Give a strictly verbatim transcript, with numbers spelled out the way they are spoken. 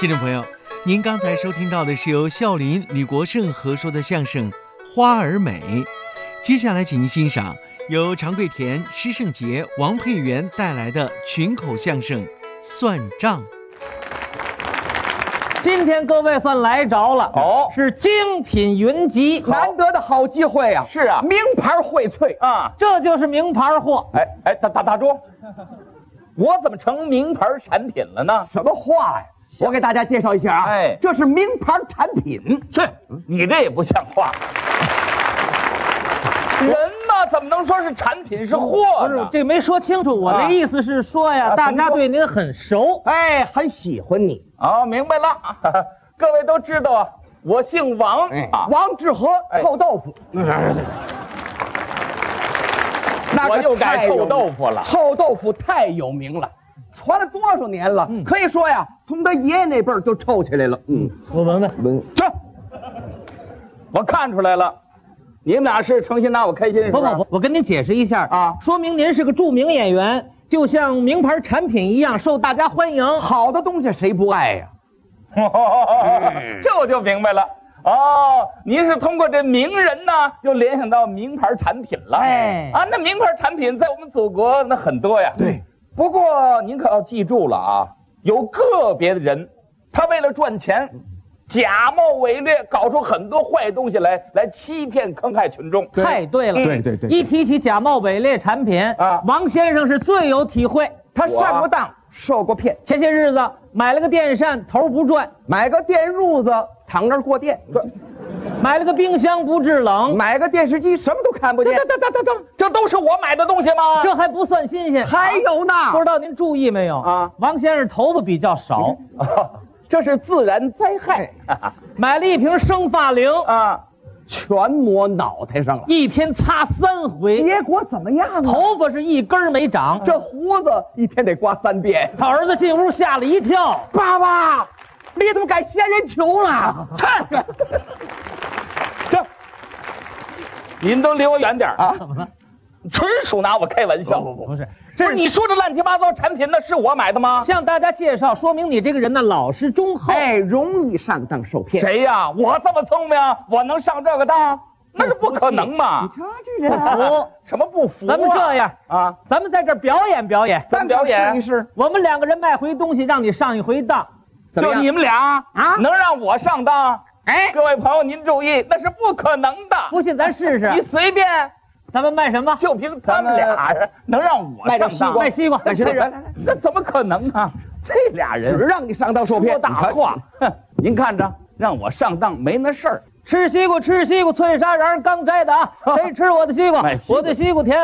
听众朋友，您刚才收听到的是由孝林、吕国胜合说的相声《花儿美》，接下来请您欣赏由常贵田、施圣杰、王佩元带来的群口相声《算账》。 今天各位算来着了哦， 是精品云集， 难得的好机会啊！ 是啊， 名牌荟萃啊， 这就是名牌货。 哎哎，大大大猪，我怎么成名牌产品了呢？什么话呀！我给大家介绍一下啊，哎，这是名牌产品。去，你这也不像话。人嘛，怎么能说是产品是货呢？ 不是，这没说清楚。我的意思是说呀， 啊、 大家对您很熟， 哎，很喜欢你。哦，明白了。各位都知道啊，我姓王，哎、王致和臭豆腐。哎、那我又改臭豆腐了。臭豆腐太有名了，传了多少年了？嗯、可以说呀，从他爷爷那辈儿就臭起来了。嗯， 我闻闻。 闻。去。我看出来了。你们俩是诚心拿我开心是吧？ 不不不，我跟您解释一下啊，说明您是个著名演员，就像名牌产品一样受大家欢迎。 好的东西谁不爱呀？嗯、这我就明白了。哦，您是通过这名人呢，就联想到名牌产品了。哎，啊，那名牌产品在我们祖国那很多呀。对，不过您可要记住了啊，有个别的人，他为了赚钱。假冒伪劣，搞出很多坏东西来，来欺骗坑害群众。 太对了， 对对对。 一提起假冒伪劣产品啊，王先生是最有体会。 他上过当，受过骗。 前些日子买了个电扇，头不转； 买个电褥子，躺那儿过电； 买了个冰箱，不制冷； 买个电视机，什么都看不见。等等等等等，这都是我买的东西吗？ 这还不算新鲜， 还有呢。 不知道您注意没有啊？王先生头发比较少。 这是自然灾害， 买了一瓶生发灵啊，全抹脑袋上了， 一天擦三回， 结果怎么样啊？ 头发是一根没长， 这胡子一天得刮三遍。 他儿子进屋吓了一跳， 爸爸，你怎么改仙人球了？这，这，您都离我远点啊！怎么了？纯属拿我开玩笑。 不不不是。 不是你说这乱七八糟产品，那是我买的吗？ 向大家介绍，说明你这个人呢老实忠厚， 哎，容易上当受骗。谁呀？我这么聪明，我能上这个当？那是不可能嘛！你瞧这人，不服什么不服？ 咱们这样啊，咱们在这儿表演表演， 咱表演一试。 我们两个人卖回东西，让你上一回当。 就你们俩啊，能让我上当？哎，各位朋友您注意，那是不可能的。 不信咱试试。 你随便。 咱们卖什么？ 就凭他们俩人能让我上当？ 卖西瓜， 卖西瓜。那怎么可能啊？这俩人只让你上当受骗，大话。哼，您看着，让我上当没那事儿。 吃西瓜，吃西瓜，脆沙瓤刚摘的啊！谁吃我的西瓜？我的西瓜甜。